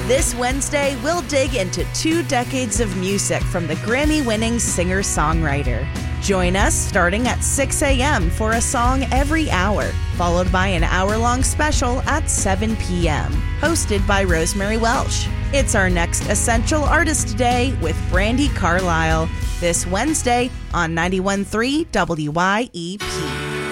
This Wednesday, we'll dig into 2 decades of music from the Grammy-winning singer-songwriter. Join us starting at 6 a.m. for a song every hour, followed by an hour-long special at 7 p.m., hosted by Rosemary Welsh. It's our next Essential Artist Day with Brandi Carlile, this Wednesday on 91.3 WYEP.